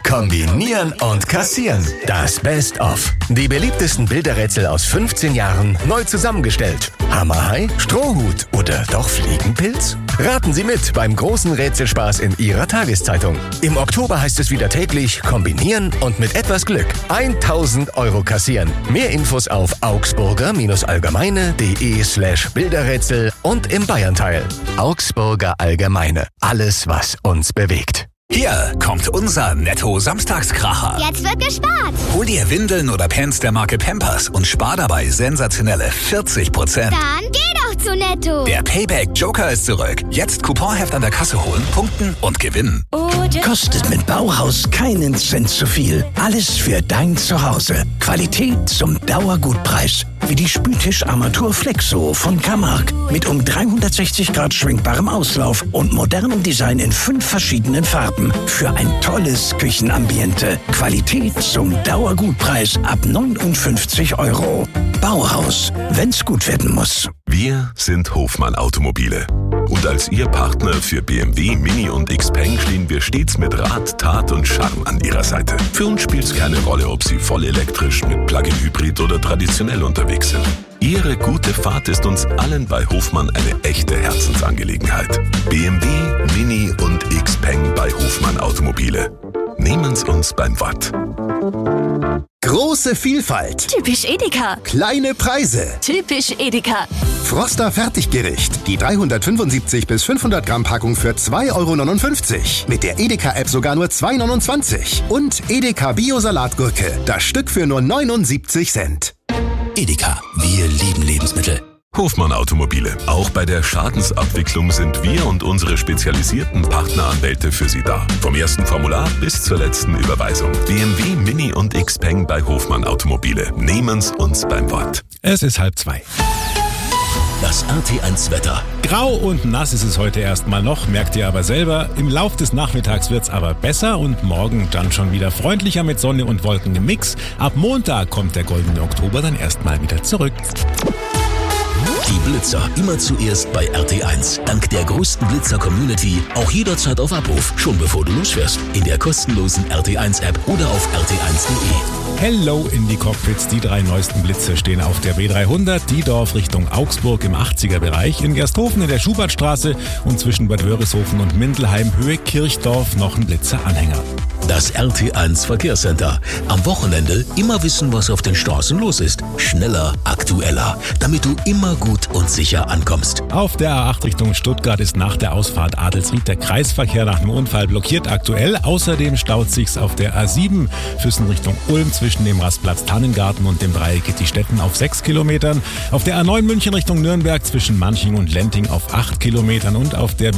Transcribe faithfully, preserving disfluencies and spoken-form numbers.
Kombinieren und kassieren. Das Best-of. Die beliebtesten Bilderrätsel aus fünfzehn Jahren neu zusammengestellt. Hammerhai, Strohhut oder doch Fliegenpilz? Raten Sie mit beim großen Rätselspaß in Ihrer Tageszeitung. Im Oktober heißt es wieder täglich kombinieren und mit etwas Glück tausend Euro kassieren. Mehr Infos auf augsburger-allgemeine.de slash Bilderrätsel und im Bayernteil. Augsburger Allgemeine. Alles, was uns bewegt. Hier kommt unser Netto-Samstagskracher. Jetzt wird gespart. Hol dir Windeln oder Pants der Marke Pampers und spar dabei sensationelle vierzig Prozent. Dann geh doch zu Netto. Der Payback-Joker ist zurück. Jetzt Couponheft an der Kasse holen, punkten und gewinnen. Kostet mit Bauhaus keinen Cent zu viel. Alles für dein Zuhause. Qualität zum Dauergutpreis. Wie die Spültisch-Armatur Flexo von Camargue. Mit um dreihundertsechzig Grad schwenkbarem Auslauf und modernem Design in fünf verschiedenen Farben. Für ein tolles Küchenambiente. Qualität zum Dauergutpreis ab neunundfünfzig Euro. Bauhaus, wenn's gut werden muss. Wir sind Hofmann Automobile. Und als Ihr Partner für B M W, Mini und Xpeng stehen wir stets mit Rat, Tat und Charme an Ihrer Seite. Für uns spielt es keine Rolle, ob Sie voll elektrisch, mit Plug-in-Hybrid oder traditionell unterwegs sind. Ihre gute Fahrt ist uns allen bei Hofmann eine echte Herzensangelegenheit. B M W, Mini und Xpeng bei Hofmann Automobile. Nehmen's uns beim Watt. Große Vielfalt. Typisch Edeka. Kleine Preise. Typisch Edeka. Froster Fertiggericht. Die dreihundertfünfundsiebzig bis fünfhundert Gramm Packung für zwei Euro neunundfünfzig. Mit der Edeka-App sogar nur zwei Euro neunundzwanzig. Und Edeka Bio-Salatgurke. Das Stück für nur neunundsiebzig Cent. Edeka, wir lieben Lebensmittel. Hofmann Automobile. Auch bei der Schadensabwicklung sind wir und unsere spezialisierten Partneranwälte für Sie da. Vom ersten Formular bis zur letzten Überweisung. B M W, Mini und Xpeng bei Hofmann Automobile. Nehmen's uns beim Wort. Es ist halb zwei. Das R T eins Wetter. Grau und nass ist es heute erstmal noch, merkt ihr aber selber. Im Lauf des Nachmittags wird's aber besser und morgen dann schon wieder freundlicher mit Sonne und Wolken im Mix. Ab Montag kommt der goldene Oktober dann erstmal wieder zurück. Die Blitzer immer zuerst bei R T eins. Dank der größten Blitzer-Community auch jederzeit auf Abruf, schon bevor du losfährst. In der kostenlosen R T eins App oder auf r t eins punkt de. Hello in die Cockpits. Die drei neuesten Blitze stehen auf der B dreihundert, Diedorf Richtung Augsburg im achtziger-Bereich, in Gersthofen in der Schubertstraße und zwischen Bad Wörishofen und Mindelheim Höhe Kirchdorf noch ein Blitzer-Anhänger. Das R T eins Verkehrscenter. Am Wochenende immer wissen, was auf den Straßen los ist. Schneller, aktueller, damit du immer gut und sicher ankommst. Auf der A acht Richtung Stuttgart ist nach der Ausfahrt Adelsried der Kreisverkehr nach dem Unfall blockiert aktuell. Außerdem staut sich's auf der A sieben Füssen Richtung Ulm zwischen dem Rastplatz Tannengarten und dem Dreieck Gitti-Stetten auf sechs Kilometern. Auf der A neun München Richtung Nürnberg zwischen Manching und Lenting auf acht Kilometern und auf der